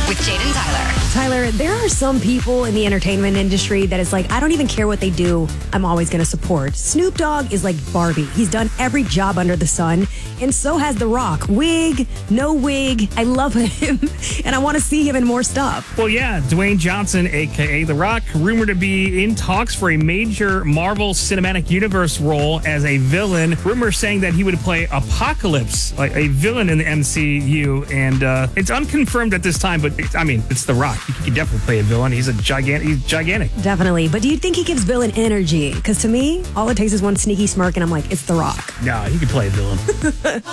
with Jaden Tyler. Tyler, there are some people in the entertainment industry that is like, I don't even care what they do, I'm always going to support. Snoop Dogg is like Barbie. He's done every job under the sun, and so has The Rock. Wig, no wig, I love him, and I want to see him in more stuff. Well, yeah, Dwayne Johnson, a.k.a. The Rock, rumored to be in talks for a major Marvel Cinematic Universe role as a villain. Rumors saying that he would play Apocalypse, like a villain in the MCU, and it's unconfirmed at this time, but it's The Rock. He can definitely play a villain. He's gigantic. Definitely. But do you think he gives villain energy? Because to me, all it takes is one sneaky smirk, and I'm like, it's The Rock. No, he can play a villain.